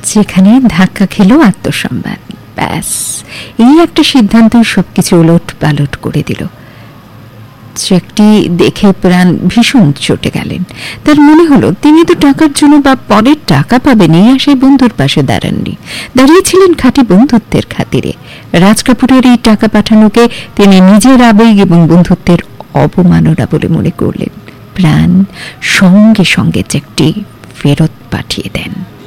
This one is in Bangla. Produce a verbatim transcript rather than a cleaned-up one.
যেখানে ধাক্কা খেল আত্মসম্মান। ব্যাস, এই একটা সিদ্ধান্ত সবকিছু ওলট পালট করে দিল। চেকটি দেখে প্রাণ ভীষণ চটে গেলেন। তার মনে হলো তিনি তো টাকার জন্য বা পরের টাকা পাবেন এই আশায় বন্ধুর পাশে দাঁড়াননি, দাঁড়িয়েছিলেন খাঁটি বন্ধুত্বের খাতিরে। রাজ কাপুরের এই টাকা পাঠানোকে তিনি নিজের আবেগ এবং বন্ধুত্বের অবমাননা বলে মনে করলেন। প্রাণ সঙ্গে সঙ্গে চেকটি ফেরত পাঠিয়ে দেন।